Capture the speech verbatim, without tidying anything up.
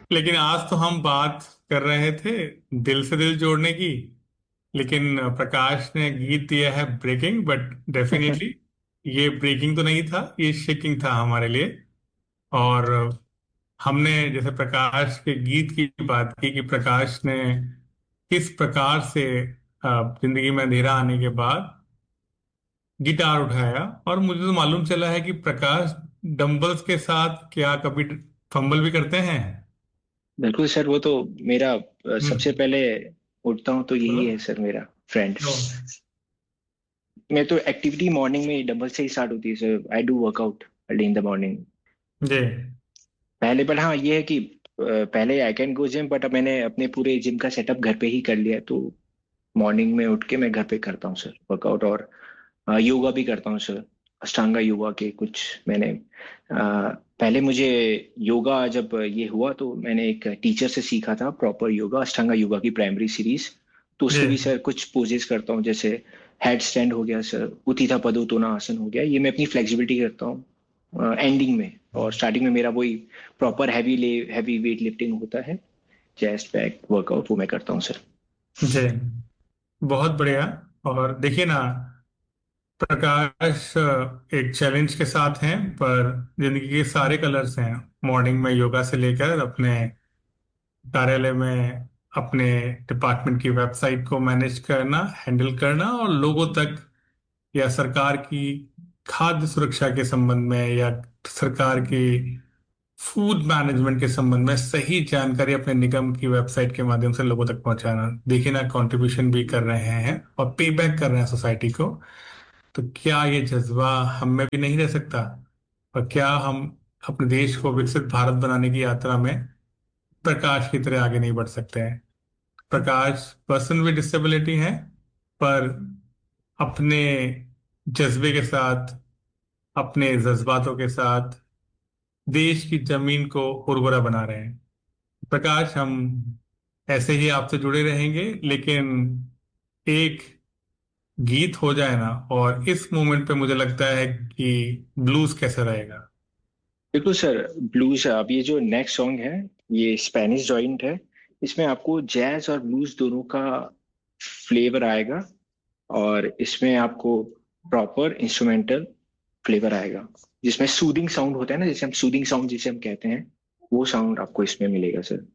लेकिन आज तो हम बात कर रहे थे दिल से दिल जोड़ने की। लेकिन प्रकाश ने गीत दिया है ब्रेकिंग, बट डेफिनेटली ये ब्रेकिंग तो नहीं था, ये शेकिंग था हमारे लिए। और हमने जैसे प्रकाश के गीत की बात की कि प्रकाश ने किस प्रकार से अ, जिंदगी में अंधेरा आने के बाद गिटार उठाया। और मुझे तो मालूम चला है कि प्रकाश डंबल्स के साथ क्या कभी फंबल भी करते हैं। बिल्कुल सर, वो तो मेरा अ, सबसे हम्म। पहले उठता हूँ तो यही बोलो। है सर, मेरा फ्रेंड। ओ, मैं तो एक्टिविटी मॉर्निंग में डंबल से ही स्टार्ट होती है sir. I do workout early in the morning जी। पहले। बट हाँ, ये है कि अ, पहले I can go gym, but अब मैंने अपने पूरे जिम का सेटअप घर पे ही कर लिया है। तो मॉर्निंग में उठ के मैं घर पे करता हूँ सर वर्कआउट। और अ, योगा भी करता हूँ सर। अष्टांगा योगा के कुछ मैंने अ, पहले मुझे योगा जब ये हुआ तो मैंने एक टीचर से सीखा था प्रॉपर योगा, अष्टांगा योगा की प्राइमरी सीरीज। तो जी। उसके भी सर कुछ पोजेस करता हूँ, जैसे हेड स्टैंड हो गया सर, उत्थिता पदोत्तोना आसन हो गया। ये मैं अपनी फ्लेक्सिबिलिटी करता हूँ एंडिंग में। और स्टार्टिंग में मेरा वही प्रॉपर हैवी ले हैवी वेट लिफ्टिंग होता है, चेस्ट बैक वर्कआउट, वो मैं करता हूँ सर। जी। बहुत बढ़िया। और देखिए ना, प्रकाश अ, एक चैलेंज के साथ हैं, पर जिंदगी के सारे कलर्स हैं। मॉर्निंग में योगा से लेकर अपने कार्यालय में अपने डिपार्टमेंट की वेबसाइट को मैनेज करना, हैंडल करना, और लोगों तक या सरकार की खाद्य सुरक्षा के संबंध में या सरकार की फूड मैनेजमेंट के संबंध में सही जानकारी अपने निगम की वेबसाइट के माध्यम से लोगों तक पहुंचाना। देखिए ना, कंट्रीब्यूशन भी कर रहे हैं और पे बैक कर रहे हैं सोसाइटी को। तो क्या ये जज्बा हम में भी नहीं रह सकता? और क्या हम अपने देश को विकसित भारत बनाने की यात्रा में प्रकाश की तरह आगे नहीं बढ़ सकते हैं? प्रकाश पर्सन विद डिसेबिलिटी है, पर अपने जज्बे के साथ, अपने जज्बातों के साथ देश की जमीन को उर्वरा बना रहे हैं। प्रकाश, हम ऐसे ही आपसे जुड़े रहेंगे, लेकिन एक गीत हो जाए ना, और इस मोमेंट पे मुझे लगता है कि ब्लूज कैसा रहेगा। बिल्कुल सर। ब्लूज, अब ये जो नेक्स्ट सॉन्ग है, ये स्पेनिश जॉइंट है। इसमें आपको जैज और ब्लूज दोनों का फ्लेवर आएगा। और इसमें आपको प्रॉपर इंस्ट्रूमेंटल फ्लेवर आएगा, जिसमें सूदिंग साउंड होता है ना, जैसे हम सूदिंग साउंड जिसे हम कहते हैं, वो साउंड आपको इसमें मिलेगा सर।